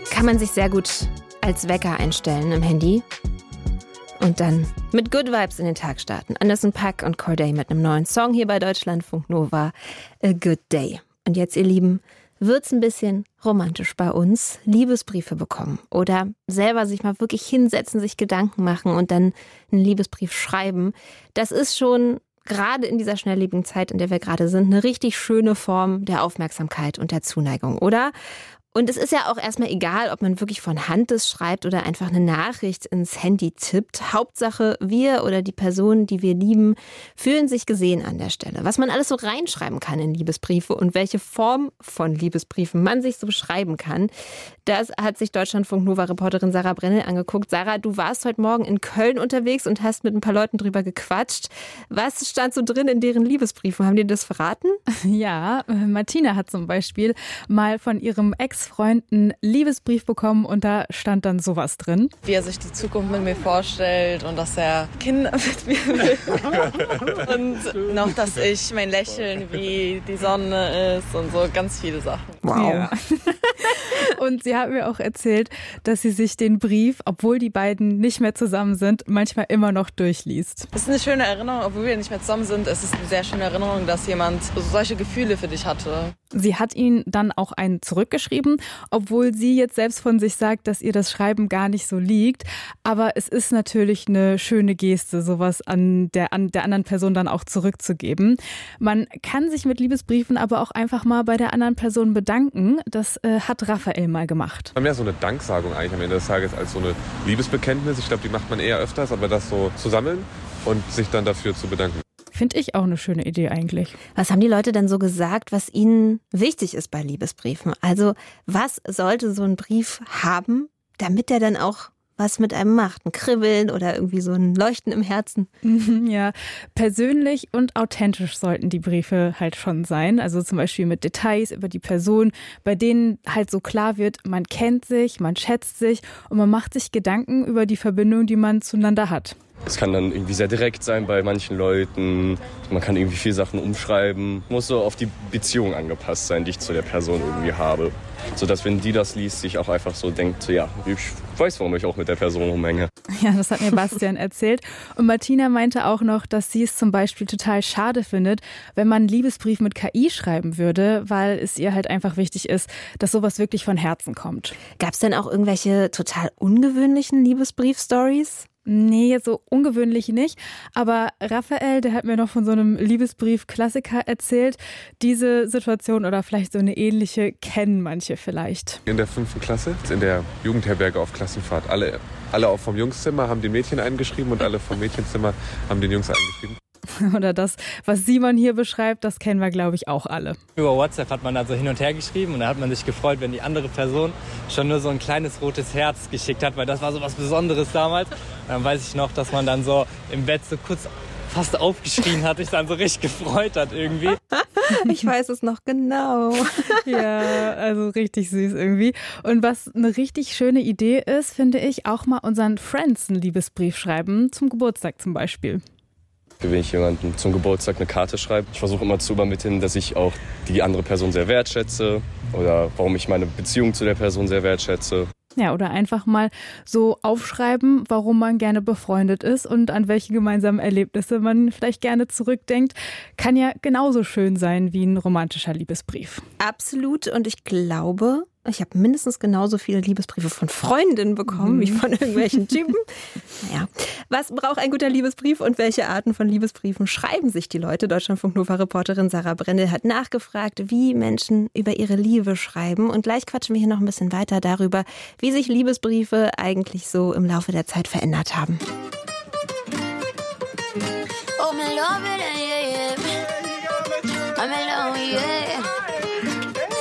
kann man sich sehr gut als Wecker einstellen im Handy und dann mit Good Vibes in den Tag starten. Anderson .Paak und Corday mit einem neuen Song hier bei Deutschlandfunk Nova, A Good Day. Und jetzt, ihr Lieben, wird's ein bisschen romantisch bei uns, Liebesbriefe bekommen oder selber sich mal wirklich hinsetzen, sich Gedanken machen und dann einen Liebesbrief schreiben. Das ist schon gerade in dieser schnelllebigen Zeit, in der wir gerade sind, eine richtig schöne Form der Aufmerksamkeit und der Zuneigung, oder? Und es ist ja auch erstmal egal, ob man wirklich von Hand das schreibt oder einfach eine Nachricht ins Handy tippt. Hauptsache, wir oder die Personen, die wir lieben, fühlen sich gesehen an der Stelle. Was man alles so reinschreiben kann in Liebesbriefe und welche Form von Liebesbriefen man sich so beschreiben kann, das hat sich Deutschlandfunk-Nova-Reporterin Sarah Brennel angeguckt. Sarah, du warst heute Morgen in Köln unterwegs und hast mit ein paar Leuten drüber gequatscht. Was stand so drin in deren Liebesbriefen? Haben die das verraten? Ja, Martina hat zum Beispiel mal von ihrem Ex-Freund einen Liebesbrief bekommen und da stand dann sowas drin. Wie er sich die Zukunft mit mir vorstellt und dass er Kinder mit mir will. Und noch, dass ich mein Lächeln wie die Sonne ist und so ganz viele Sachen. Wow. Ja. Und sie hat mir auch erzählt, dass sie sich den Brief, obwohl die beiden nicht mehr zusammen sind, manchmal immer noch durchliest. Es ist eine schöne Erinnerung, obwohl wir nicht mehr zusammen sind. Es ist eine sehr schöne Erinnerung, dass jemand solche Gefühle für dich hatte. Sie hat ihn dann auch einen zurückgeschrieben, obwohl sie jetzt selbst von sich sagt, dass ihr das Schreiben gar nicht so liegt. Aber es ist natürlich eine schöne Geste, sowas an der anderen Person dann auch zurückzugeben. Man kann sich mit Liebesbriefen aber auch einfach mal bei der anderen Person bedanken. Das hat Raphael mal gemacht. Mehr so eine Danksagung eigentlich am Ende des Tages als so eine Liebesbekenntnis. Ich glaube, die macht man eher öfters, aber das so zu sammeln und sich dann dafür zu bedanken. Finde ich auch eine schöne Idee eigentlich. Was haben die Leute dann so gesagt, was ihnen wichtig ist bei Liebesbriefen? Also was sollte so ein Brief haben, damit er dann auch was mit einem macht? Ein Kribbeln oder irgendwie so ein Leuchten im Herzen? Ja, persönlich und authentisch sollten die Briefe halt schon sein. Also zum Beispiel mit Details über die Person, bei denen halt so klar wird, man kennt sich, man schätzt sich und man macht sich Gedanken über die Verbindung, die man zueinander hat. Es kann dann irgendwie sehr direkt sein bei manchen Leuten. Man kann irgendwie viele Sachen umschreiben. Muss so auf die Beziehung angepasst sein, die ich zu der Person irgendwie habe. Sodass, wenn die das liest, sich auch einfach so denkt, so, ja, ich weiß, warum ich auch mit der Person rumhänge. Ja, das hat mir Bastian erzählt. Und Martina meinte auch noch, dass sie es zum Beispiel total schade findet, wenn man einen Liebesbrief mit KI schreiben würde, weil es ihr halt einfach wichtig ist, dass sowas wirklich von Herzen kommt. Gab es denn auch irgendwelche total ungewöhnlichen Liebesbrief-Stories? Nee, so ungewöhnlich nicht. Aber Raphael, der hat mir noch von so einem Liebesbrief-Klassiker erzählt. Diese Situation oder vielleicht so eine ähnliche kennen manche vielleicht. In der 5. Klasse, in der Jugendherberge auf Klassenfahrt, alle auch vom Jungszimmer haben den Mädchen eingeschrieben und alle vom Mädchenzimmer haben den Jungs eingeschrieben. Oder das, was Simon hier beschreibt, das kennen wir, glaube ich, auch alle. Über WhatsApp hat man dann so hin und her geschrieben und da hat man sich gefreut, wenn die andere Person schon nur so ein kleines rotes Herz geschickt hat, weil das war so was Besonderes damals. Und dann weiß ich noch, dass man dann so im Bett so kurz fast aufgeschrien hat, sich dann so richtig gefreut hat irgendwie. Ich weiß es noch genau. Ja, also richtig süß irgendwie. Und was eine richtig schöne Idee ist, finde ich, auch mal unseren Friends einen Liebesbrief schreiben, zum Geburtstag zum Beispiel. Wenn ich jemandem zum Geburtstag eine Karte schreibe, ich versuche immer zu übermitteln, dass ich auch die andere Person sehr wertschätze oder warum ich meine Beziehung zu der Person sehr wertschätze. Ja, oder einfach mal so aufschreiben, warum man gerne befreundet ist und an welche gemeinsamen Erlebnisse man vielleicht gerne zurückdenkt. Kann ja genauso schön sein wie ein romantischer Liebesbrief. Absolut. Und ich glaube, ich habe mindestens genauso viele Liebesbriefe von Freundinnen bekommen wie von irgendwelchen Typen. Naja, was braucht ein guter Liebesbrief und welche Arten von Liebesbriefen schreiben sich die Leute? Deutschlandfunk-Nova-Reporterin Sarah Brennel hat nachgefragt, wie Menschen über ihre Liebe schreiben. Und gleich quatschen wir hier noch ein bisschen weiter darüber, wie sich Liebesbriefe eigentlich so im Laufe der Zeit verändert haben. Oh, me love it, yeah, yeah. I'm alone, yeah.